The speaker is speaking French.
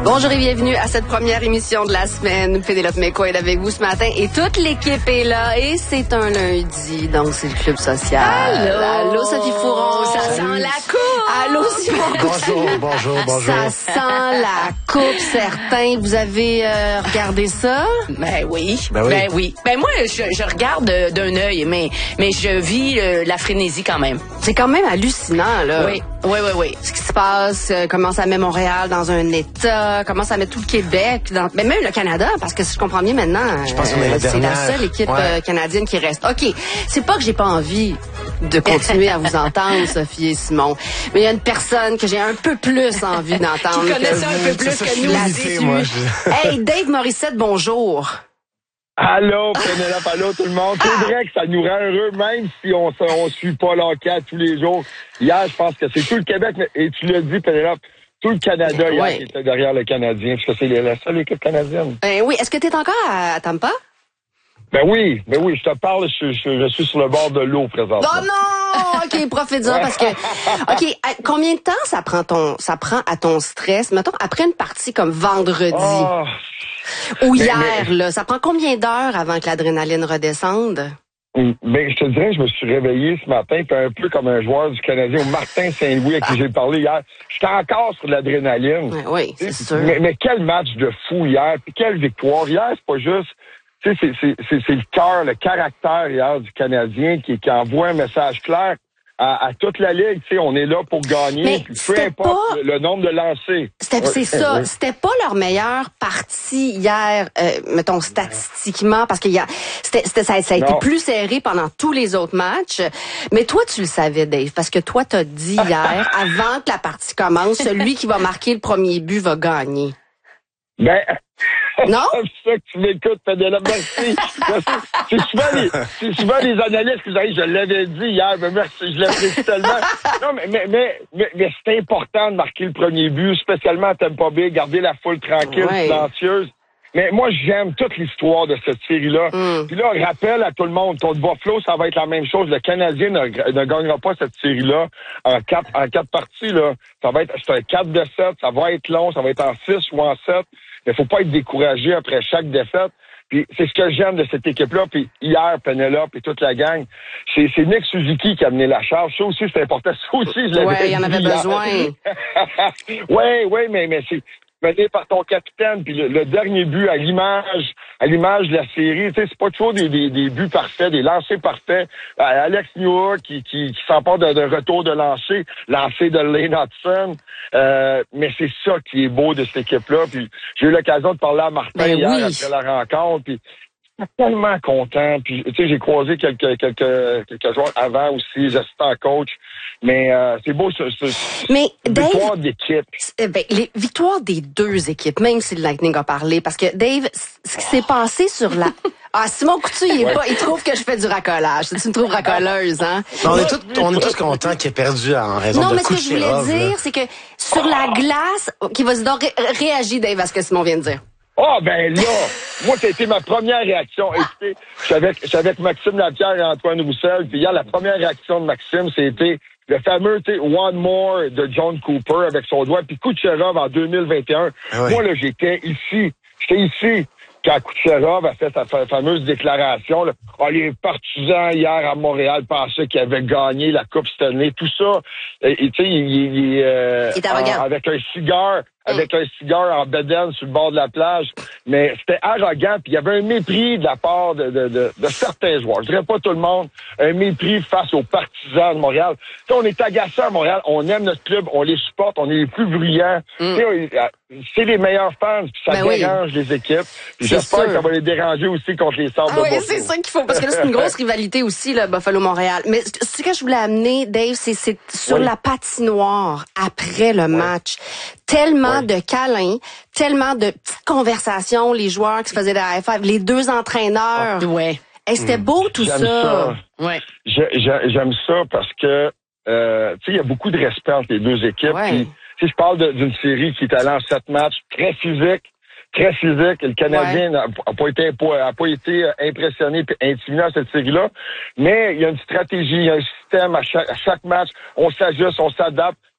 Bonjour et bienvenue à cette première émission de la semaine. Pénélope McCoy est avec vous ce matin et toute l'équipe est là et c'est un lundi, donc c'est le club social. Allô Sophie Fouron, ça sent la coupe. Allô Simon. Bonjour. Ça sent la coupe, certains. Vous avez regardé ça? Ben oui. Ben moi, je regarde d'un œil, mais je vis la frénésie quand même. C'est quand même hallucinant, là. Oui. Ce qui se passe, comment ça met Montréal dans un état, comment ça met tout le Québec, mais même le Canada, parce que si je comprends bien maintenant, je pense qu'on est c'est la seule équipe canadienne qui reste. OK, c'est pas que j'ai pas envie de continuer à vous entendre, Sophie et Simon, mais il y a une personne que j'ai un peu plus envie d'entendre. Qui connaît ça un peu plus que nous. Hey, Dave Morissette, bonjour. Allô, Pénélope, allô tout le monde. C'est vrai que ça nous rend heureux, même si on suit pas l'enquête tous les jours. Hier, je pense que c'est tout le Québec, et tu l'as dit, Pénélope, tout le Canada hier qui était derrière le Canadien, parce que c'est la seule équipe canadienne. Oui, est-ce que tu es encore à Tampa? Ben oui, je te parle, je suis sur le bord de l'eau présentement. Oh non! OK, profite-en parce que... OK, combien de temps ça prend à ton stress, mettons, après une partie comme vendredi? Ou hier, là, ça prend combien d'heures avant que l'adrénaline redescende? Ben, je te dirais, je me suis réveillé ce matin, puis un peu comme un joueur du Canadien, Martin Saint-Louis, à qui j'ai parlé hier. J'étais encore sur de l'adrénaline. Oui, c'est sûr. Mais quel match de fou hier, puis quelle victoire. Hier, c'est pas juste... Tu sais, c'est le cœur, le caractère hier du Canadien qui envoie un message clair à toute la Ligue. Tu sais, on est là pour gagner. Mais peu importe le nombre de lancers. C'est ça. C'était pas leur meilleure partie hier, mettons, statistiquement, parce qu'il ça a été plus serré pendant tous les autres matchs. Mais toi, tu le savais, Dave, parce que toi, t'as dit hier, avant que la partie commence, celui qui va marquer le premier but va gagner. Ben... Non? C'est ça que tu m'écoutes, Pénélope, merci. C'est souvent les analystes qui vous arrivent, je l'avais dit hier, mais merci, je l'apprécie tellement. Non, mais c'est important de marquer le premier but, spécialement à Tampa Bay, garder la foule tranquille, silencieuse. Mais moi, j'aime toute l'histoire de cette série-là. Puis là, rappel à tout le monde, contre Buffalo, ça va être la même chose. Le Canadien ne gagnera pas cette série-là en quatre parties, là. C'est un 4-7, ça va être long, ça va être en 6 ou en 7. Mais faut pas être découragé après chaque défaite. Puis c'est ce que j'aime de cette équipe-là. Puis hier, Pénélope et toute la gang, c'est Nick Suzuki qui a mené la charge. Ça aussi, c'est important. Ça aussi, je l'avais dit. Oui, il y en avait besoin. Oui, mais c'est mené par ton capitaine. Puis le dernier but à l'image de la série, tu sais, c'est pas toujours des buts parfaits, des lancers parfaits. Alex Newhook qui s'empare d'un retour de lancer de Lane Hudson. Mais c'est ça qui est beau de cette équipe-là. Puis j'ai eu l'occasion de parler à Martin hier après la rencontre. Puis tellement content. Puis tu sais, j'ai croisé quelques joueurs avant aussi, j'assistais en coach. Mais c'est beau ce victoire d'équipe. Les victoires des deux équipes, même si le Lightning a parlé, parce que Dave, ce qui s'est passé sur la... Simon Coutu, il trouve que je fais du racolage. Tu me trouves racoleuse, hein? On est tous contents qu'il ait perdu en raison de Non, mais ce que Kucherov, je voulais dire, c'est que sur la glace... OK, vas-y, donc réagis, Dave, à ce que Simon vient de dire. Ben là, moi, ça a été ma première réaction. Écoutez, je suis avec Maxime Lapierre et Antoine Roussel, puis hier, la première réaction de Maxime, c'était le fameux, One More de John Cooper avec son doigt, puis Kucherov en 2021. Moi, là, j'étais ici quand Kucherov a fait sa fameuse déclaration. Là, les partisans hier à Montréal pensaient qu'il avait gagné la Coupe Stanley. Tout ça, tu sais, il est avec un cigare. Avec un cigare en bedaine sur le bord de la plage. Mais c'était arrogant, puis il y avait un mépris de la part de certains joueurs. Je dirais pas tout le monde. Un mépris face aux partisans de Montréal. T'sais, on est agacés à Montréal, on aime notre club, on les supporte, on est les plus bruyants. C'est les meilleurs fans, puis ça dérange les équipes. J'espère que ça va les déranger aussi contre les Sabres de Buffalo. C'est ça qu'il faut, parce que là, c'est une grosse rivalité aussi, là, Buffalo-Montréal. Mais ce que je voulais amener, Dave, c'est sur la patinoire après le match. Tellement de câlins, tellement de petites conversations, les joueurs qui se faisaient des high five, les deux entraîneurs. C'était beau tout ça. J'aime ça parce que tu sais, il y a beaucoup de respect entre les deux équipes. Puis, si je parle d'une série qui est allée en 7 matchs, très physique. Le Canadien n'a pas été impressionné et intimidé à cette série-là. Mais il y a une stratégie, il y a un système à chaque match. On s'ajuste, on s'adapte.